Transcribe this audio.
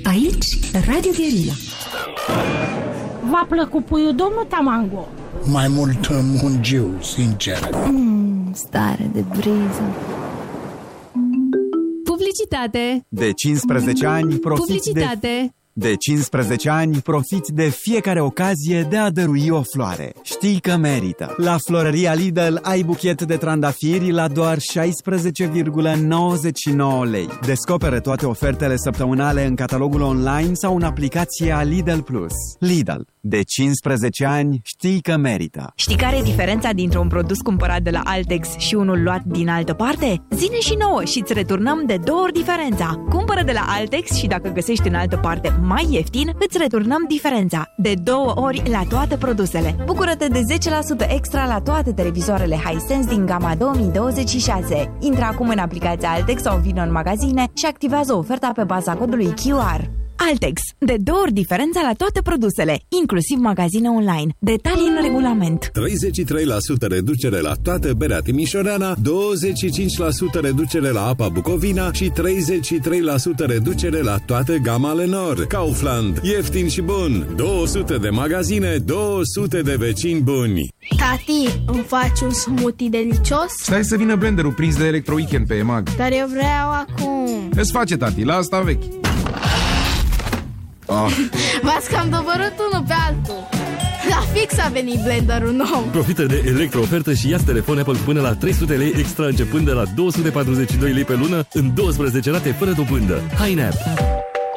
Aici, Radio Guerilla. V-a plăcut puiul, domnul Tamango? Mai mult mungiu, sincer. Stare de briză. Publicitate. De 15 ani profiți Publicitate. De 15 ani profiți de fiecare ocazie de a dărui o floare. Știi că merită. La Florăria Lidl ai buchet de trandafiri la doar 16,99 lei. Descoperă toate ofertele săptămânale în catalogul online sau în aplicația Lidl Plus. Lidl. De 15 ani știi că merită. Știi care e diferența dintre un produs cumpărat de la Altex și unul luat din altă parte? Zine și nouă și îți returnăm de 2 ori diferența. Cumpără de la Altex și dacă găsești în altă parte mai ieftin, îți returnăm diferența. De 2 ori la toate produsele. Bucură-te de 10% extra la toate televizoarele Hisense din gama 2026. Intră acum în aplicația Altex sau vină în magazine și activează oferta pe baza codului QR. Altex. De 2 ori diferența la toate produsele, inclusiv magazine online. Detalii în regulament. 33% reducere la toată berea Timișoreana, 25% reducere la apa Bucovina și 33% reducere la toată gama Lenor. Kaufland. Ieftin și bun. 200 de magazine, 200 de vecini buni. Tati, îmi faci un smoothie delicios? Stai să vină blenderul prins de Electro Weekend pe EMAG. Dar eu vreau acum. Îți face, tati, la asta vechi. V-ați cam dobărât unul pe altul. La fix a venit blenderul nou. Profită de electro-ofertă și ia-ți telefon Apple până la 300 lei extra începând de la 242 lei pe lună în 12 rate fără dobândă. Hai în app!